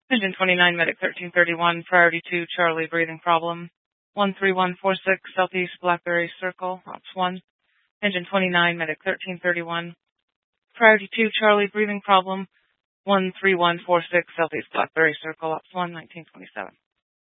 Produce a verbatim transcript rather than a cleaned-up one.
Engine twenty-nine, Medic thirteen thirty-one, Priority two, Charlie, breathing problem. one three one four six, Southeast Blackberry Circle, Ops one. Engine twenty-nine, Medic thirteen thirty-one, Priority two, Charlie, breathing problem. one three one four six, Southeast Blackberry Circle, Ops one, nineteen twenty-seven.